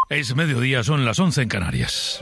Es mediodía, son las 11 en Canarias.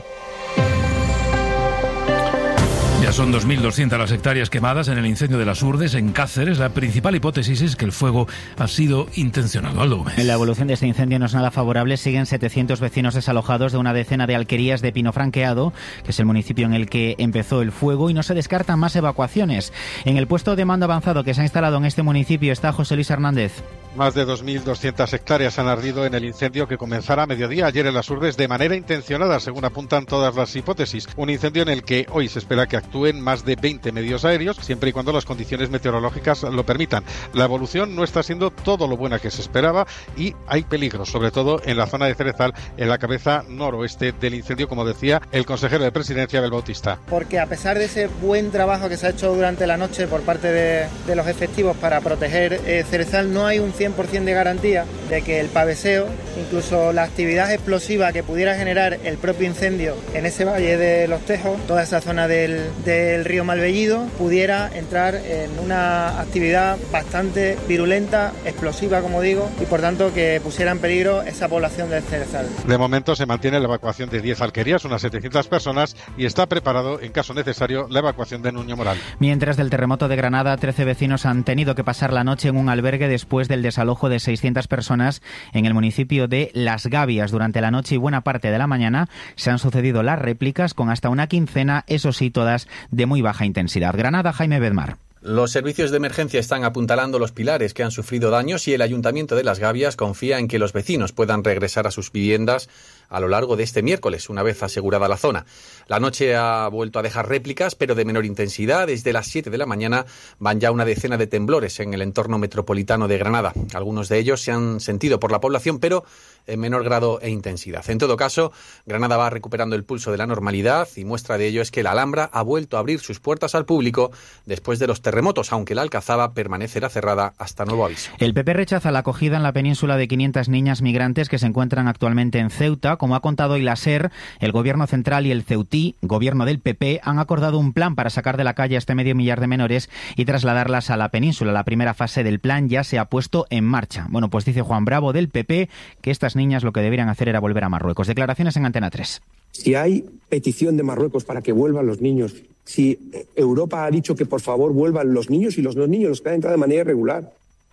Ya son 2.200 las hectáreas quemadas en el incendio de las Urdes, en Cáceres. La principal hipótesis es que el fuego ha sido intencionado. Aldo Gómez. La evolución de este incendio no es nada favorable. Siguen 700 vecinos desalojados de una decena de alquerías de Pino Franqueado, que es el municipio en el que empezó el fuego, y no se descartan más evacuaciones. En el puesto de mando avanzado que se ha instalado en este municipio está José Luis Hernández. Más de 2.200 hectáreas han ardido en el incendio que comenzara a mediodía ayer en las Urdes de manera intencionada, según apuntan todas las hipótesis. Un incendio en el que hoy se espera que actúen más de 20 medios aéreos, siempre y cuando las condiciones meteorológicas lo permitan. La evolución no está siendo todo lo buena que se esperaba y hay peligros, sobre todo en la zona de Cerezal, en la cabeza noroeste del incendio, como decía el consejero de Presidencia, Abel Bautista. Porque a pesar de ese buen trabajo que se ha hecho durante la noche por parte de los efectivos para proteger Cerezal, no hay un 100% de garantía de que el paveseo, incluso la actividad explosiva que pudiera generar el propio incendio en ese valle de Los Tejos, toda esa zona del río Malvellido, pudiera entrar en una actividad bastante virulenta, explosiva, como digo, y por tanto que pusiera en peligro esa población del Cerezal. De momento se mantiene la evacuación de 10 alquerías, unas 700 personas, y está preparado, en caso necesario, la evacuación de Nuño Moral. Mientras, del terremoto de Granada, 13 vecinos han tenido que pasar la noche en un albergue después del desalojo de 600 personas en el municipio de Las Gavias. Durante la noche y buena parte de la mañana se han sucedido las réplicas con hasta una quincena, eso sí, todas de muy baja intensidad. Granada, Jaime Bedmar. Los servicios de emergencia están apuntalando los pilares que han sufrido daños y el Ayuntamiento de Las Gavias confía en que los vecinos puedan regresar a sus viviendas a lo largo de este miércoles, una vez asegurada la zona. La noche ha vuelto a dejar réplicas, pero de menor intensidad. Desde las 7 de la mañana van ya una decena de temblores en el entorno metropolitano de Granada. Algunos de ellos se han sentido por la población, pero en menor grado e intensidad. En todo caso, Granada va recuperando el pulso de la normalidad y muestra de ello es que la Alhambra ha vuelto a abrir sus puertas al público después de los terremotos, aunque la Alcazaba permanecerá cerrada hasta nuevo aviso. El PP rechaza la acogida en la península de 500 niñas migrantes que se encuentran actualmente en Ceuta. Como ha contado hoy la SER, el Gobierno Central y el Ceutí, gobierno del PP, han acordado un plan para sacar de la calle a este 500.000 de menores y trasladarlas a la península. La primera fase del plan ya se ha puesto en marcha. Bueno, pues dice Juan Bravo del PP que estas niñas lo que deberían hacer era volver a Marruecos. Declaraciones en Antena 3. Si hay petición de Marruecos para que vuelvan los niños, si Europa ha dicho que por favor vuelvan los niños y los no niños, los que han entrado de manera irregular,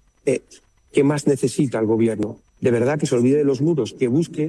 ¿qué más necesita el gobierno? De verdad que se olvide de los muros, que busque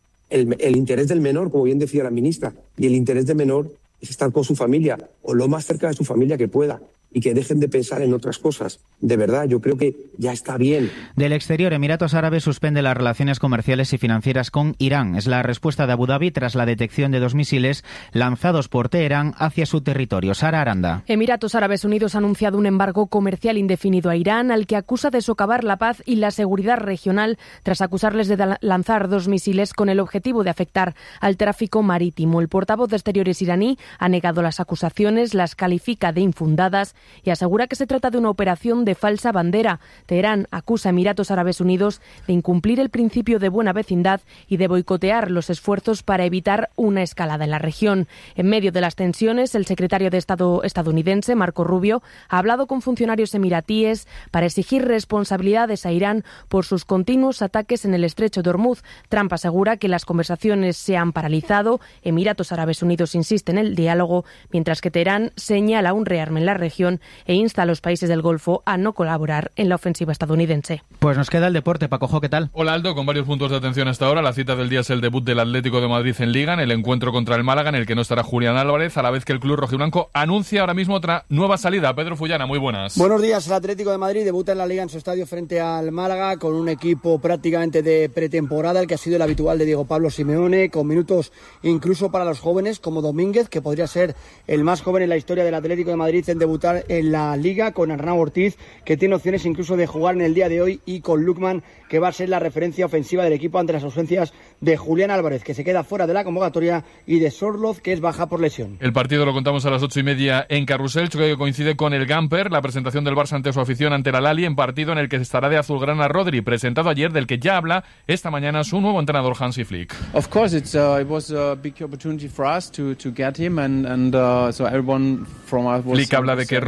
el interés del menor, como bien decía la ministra, y el interés del menor es estar con su familia o lo más cerca de su familia que pueda. Y que dejen de pensar en otras cosas. De verdad, yo creo que ya está bien. Del exterior, Emiratos Árabes suspende las relaciones comerciales y financieras con Irán. Es la respuesta de Abu Dhabi tras la detección de 2 misiles lanzados por Teherán hacia su territorio. Sara Aranda. Emiratos Árabes Unidos ha anunciado un embargo comercial indefinido a Irán, al que acusa de socavar la paz y la seguridad regional tras acusarles de lanzar 2 misiles con el objetivo de afectar al tráfico marítimo. El portavoz de Exteriores iraní ha negado las acusaciones, las califica de infundadas y asegura que se trata de una operación de falsa bandera. Teherán acusa a Emiratos Árabes Unidos de incumplir el principio de buena vecindad y de boicotear los esfuerzos para evitar una escalada en la región. En medio de las tensiones, el secretario de Estado estadounidense, Marco Rubio, ha hablado con funcionarios emiratíes para exigir responsabilidades a Irán por sus continuos ataques en el estrecho de Hormuz. Trump asegura que las conversaciones se han paralizado. Emiratos Árabes Unidos insiste en el diálogo, mientras que Teherán señala un rearme en la región e insta a los países del Golfo a no colaborar en la ofensiva estadounidense. Pues nos queda el deporte. Paco, ¿qué tal? Hola Aldo, con varios puntos de atención hasta ahora. La cita del día es el debut del Atlético de Madrid en Liga, en el encuentro contra el Málaga, en el que no estará Julián Álvarez, a la vez que el club rojiblanco anuncia ahora mismo otra nueva salida. Pedro Fullana, muy buenas. Buenos días. El Atlético de Madrid debuta en la Liga en su estadio frente al Málaga con un equipo prácticamente de pretemporada, el que ha sido el habitual de Diego Pablo Simeone, con minutos incluso para los jóvenes como Domínguez, que podría ser el más joven en la historia del Atlético de Madrid en debutar en la Liga, con Hernán Ortiz, que tiene opciones incluso de jugar en el día de hoy, y con Lukman, que va a ser la referencia ofensiva del equipo ante las ausencias de Julián Álvarez, que se queda fuera de la convocatoria, y de Sorloz, que es baja por lesión. El partido lo contamos a las 8:30 en Carrusel, que coincide con el Gamper, la presentación del Barça ante su afición ante el Lali, en partido en el que estará de azulgrana Rodri, presentado ayer, del que ya habla esta mañana su nuevo entrenador Hansi Flick. Of course, it was a big opportunity for us to get him, and so everyone from us was. Flick habla de que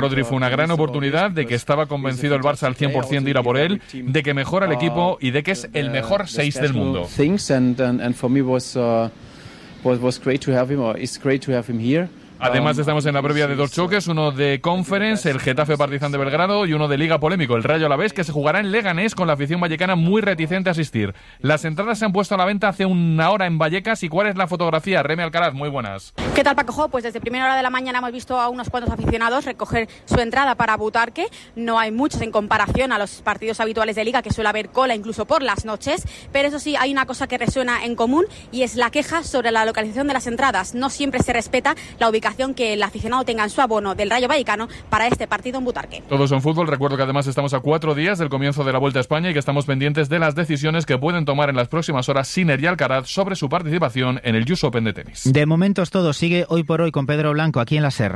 Rodri fue una gran oportunidad, de que estaba convencido el Barça al 100% de ir a por él, de que mejora el equipo y de que es el mejor 6 del mundo. Además, estamos en la previa de dos choques, uno de Conference, el Getafe Partizan de Belgrado, y uno de Liga polémico, el Rayo Alavés, que se jugará en Leganés con la afición vallecana muy reticente a asistir. Las entradas se han puesto a la venta hace una hora en Vallecas. ¿Y cuál es la fotografía? Reme Alcaraz, muy buenas. ¿Qué tal, Paco? Pues desde primera hora de la mañana hemos visto a unos cuantos aficionados recoger su entrada para Butarque. No hay muchos en comparación a los partidos habituales de Liga, que suele haber cola incluso por las noches, pero eso sí, hay una cosa que resuena en común y es la queja sobre la localización de las entradas. No siempre se respeta la ubicación que el aficionado tenga en su abono del Rayo Vallecano para este partido en Butarque. Todos son fútbol. Recuerdo que además estamos a 4 días del comienzo de la Vuelta a España y que estamos pendientes de las decisiones que pueden tomar en las próximas horas Sinner y Alcaraz sobre su participación en el US Open de tenis. De momento es todo. Sigue Hoy por Hoy con Pedro Blanco aquí en la SER.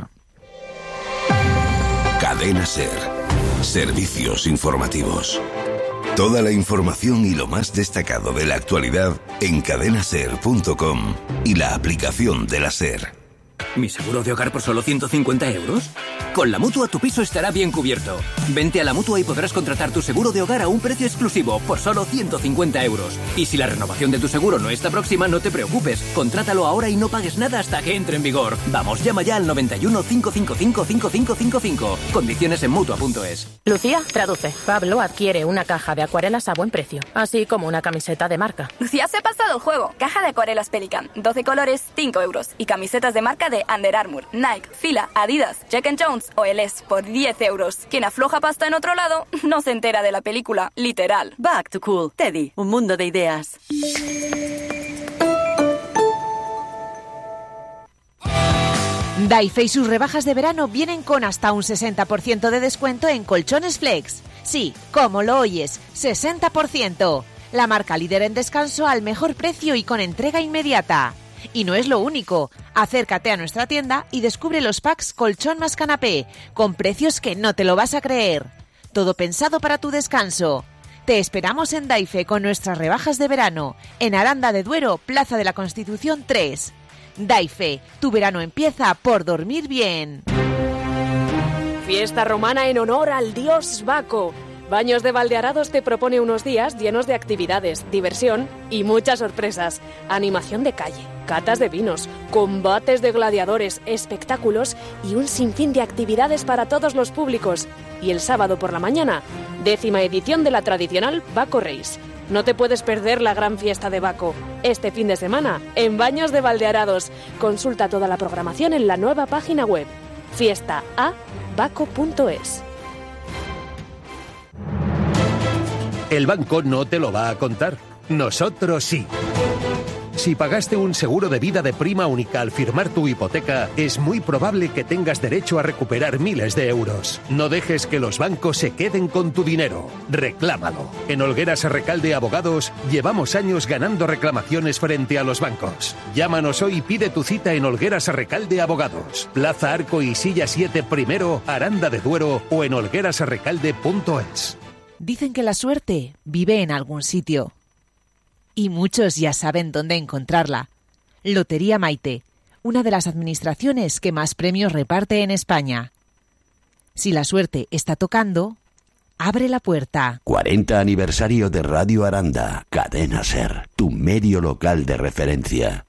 Cadena SER. Servicios informativos. Toda la información y lo más destacado de la actualidad en cadenaser.com y la aplicación de la SER. ¿Mi seguro de hogar por solo 150 euros? Con la Mutua tu piso estará bien cubierto. Vente a la Mutua y podrás contratar tu seguro de hogar a un precio exclusivo por solo 150 euros. Y si la renovación de tu seguro no está próxima, no te preocupes. Contrátalo ahora y no pagues nada hasta que entre en vigor. Vamos, llama ya al 91 555 5555. Condiciones en Mutua.es. Lucía, traduce. Pablo adquiere una caja de acuarelas a buen precio, así como una camiseta de marca. Lucía se ha pasado el juego. Caja de acuarelas Pelican, 12 colores, 5 euros. Y camisetas de marca de Under Armour, Nike, Fila, Adidas, Jack & Jones o LS por 10 euros. Quien afloja pasta en otro lado no se entera de la película, literal. Back to Cool. Teddy, un mundo de ideas. Daife y sus rebajas de verano vienen con hasta un 60% de descuento en colchones Flex. Sí, como lo oyes, 60%. La marca líder en descanso al mejor precio y con entrega inmediata. Y no es lo único. Acércate a nuestra tienda y descubre los packs colchón más canapé, con precios que no te lo vas a creer. Todo pensado para tu descanso. Te esperamos en Daife con nuestras rebajas de verano, en Aranda de Duero, Plaza de la Constitución 3. Daife, tu verano empieza por dormir bien. Fiesta romana en honor al dios Baco. Baños de Valdearados te propone unos días llenos de actividades, diversión y muchas sorpresas. Animación de calle, catas de vinos, combates de gladiadores, espectáculos y un sinfín de actividades para todos los públicos. Y el sábado por la mañana, 10ª edición de la tradicional Baco Race. No te puedes perder la gran fiesta de Baco. Este fin de semana, en Baños de Valdearados. Consulta toda la programación en la nueva página web, fiestaabaco.es. El banco no te lo va a contar. Nosotros sí. Si pagaste un seguro de vida de prima única al firmar tu hipoteca, es muy probable que tengas derecho a recuperar miles de euros. No dejes que los bancos se queden con tu dinero. Reclámalo. En Olgueras Recalde Abogados llevamos años ganando reclamaciones frente a los bancos. Llámanos hoy y pide tu cita en Olgueras Recalde Abogados. Plaza Arco y Silla 7 primero, Aranda de Duero o en olguerasrecalde.es. Dicen que la suerte vive en algún sitio. Y muchos ya saben dónde encontrarla. Lotería Maite, una de las administraciones que más premios reparte en España. Si la suerte está tocando, abre la puerta. 40 aniversario de Radio Aranda. Cadena SER, tu medio local de referencia.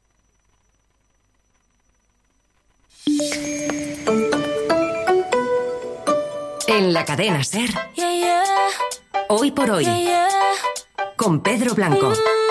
En la cadena SER, Hoy por Hoy, con Pedro Blanco.